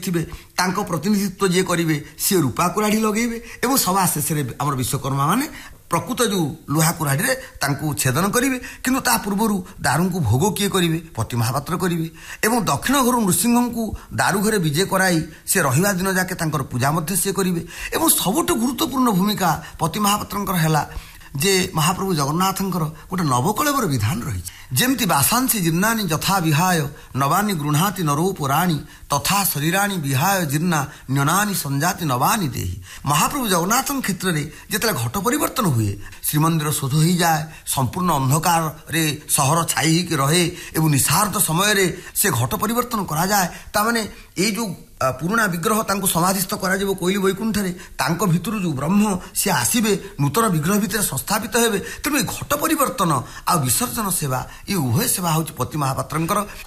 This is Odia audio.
ଥିବେ ତାଙ୍କ ପ୍ରତିନିଧିତ୍ୱ ଯିଏ କରିବେ ସିଏ ରୂପା କୁରାଢ଼ୀ ଲଗେଇବେ ଏବଂ ସଭା ଶେଷରେ ଆମର ବିଶ୍ୱକର୍ମା ମାନେ ପ୍ରକୃତ ଯେଉଁ ଲୁହା କୁରାଢ଼ୀରେ ତାଙ୍କୁ ଛେଦନ କରିବେ। କିନ୍ତୁ ତା ପୂର୍ବରୁ ଦାରୁଙ୍କୁ ଭୋଗ କିଏ କରିବେ? ପତି ମହାପାତ୍ର କରିବେ ଏବଂ ଦକ୍ଷିଣ ଘରୁ ନୃସିଂହଙ୍କୁ ଦାରୁ ଘରେ ବିଜେ କରାଇ ସେ ରହିବା ଦିନ ଯାକେ ତାଙ୍କର ପୂଜା ମଧ୍ୟ ସିଏ କରିବେ। ଏବଂ ସବୁଠୁ ଗୁରୁତ୍ୱପୂର୍ଣ୍ଣ ଭୂମିକା ପତି ମହାପାତ୍ରଙ୍କର ହେଲା ଯେ ମହାପ୍ରଭୁ ଜଗନ୍ନାଥଙ୍କର ଗୋଟେ ନବକଳେବର ବିଧାନ ରହିଛି। ଯେମିତି ବାସାଂଶୀ ଜୀର୍ଣ୍ଣାନି ଯଥା ବିହାୟ ନବାନି ଗୃହାତି ନରୌ ପୁରାଣୀ ତଥା ଶରୀରାଣୀ ବିହାୟ ଜୀର୍ଣ୍ଣା ନ୍ୟନାନି ସଞ୍ଜାତି ନବାନି ଦେହି। ମହାପ୍ରଭୁ ଜଗନ୍ନାଥଙ୍କ କ୍ଷେତ୍ରରେ ଯେତେବେଳେ ଘଟ ପରିବର୍ତ୍ତନ ହୁଏ, ଶ୍ରୀମନ୍ଦିର ଶୋଧ ହୋଇଯାଏ, ସମ୍ପୂର୍ଣ୍ଣ ଅନ୍ଧକାରରେ ସହର ଛାଇ ହେଇକି ରହେ ଏବଂ ନିଶାର୍ଦ୍ଧ ସମୟରେ ସେ ଘଟ ପରିବର୍ତ୍ତନ କରାଯାଏ। ତାମାନେ ଏଇ ଯେଉଁ ପୁରୁଣା ବିଗ୍ରହ ତାଙ୍କୁ ସମାଧିସ୍ଥ କରାଯିବ କୋଇଲି ବୈକୁଣ୍ଠରେ, ତାଙ୍କ ଭିତରୁ ଯେଉଁ ବ୍ରହ୍ମ ସିଏ ଆସିବେ ନୂତନ ବିଗ୍ରହ ଭିତରେ ସଂସ୍ଥାପିତ ହେବେ। ତେଣୁ ଏ ଘଟ ପରିବର୍ତ୍ତନ ଆଉ ବିସର୍ଜନ ସେବା ଏ ଉଭୟ ସେବା ହେଉଛି ପତି ମହାପାତ୍ରଙ୍କର।